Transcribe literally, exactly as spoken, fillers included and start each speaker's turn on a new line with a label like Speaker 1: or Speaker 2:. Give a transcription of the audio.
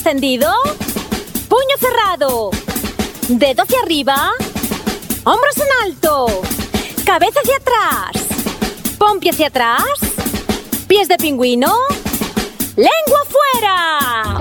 Speaker 1: extendido. Puño cerrado. Dedo hacia arriba. Hombros en alto. Cabeza hacia atrás. Pompi hacia atrás. Pies de pingüino. ¡Lengua fuera!